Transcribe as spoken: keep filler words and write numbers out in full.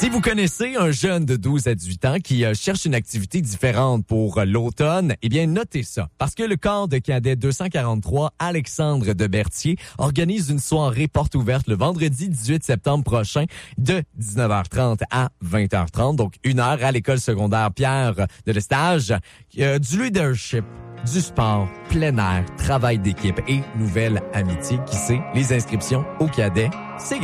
Si vous connaissez un jeune de douze à dix-huit ans qui euh, cherche une activité différente pour euh, l'automne, eh bien, notez ça. Parce que le corps de cadet deux cent quarante-trois, Alexandre de Berthier, organise une soirée porte ouverte le vendredi dix-huit septembre prochain de dix-neuf heures trente à vingt heures trente. Donc, une heure à l'école secondaire Pierre de Lestage. Euh, du leadership, du sport, plein air, travail d'équipe et nouvelle amitié. Qui sait, les inscriptions au cadet, c'est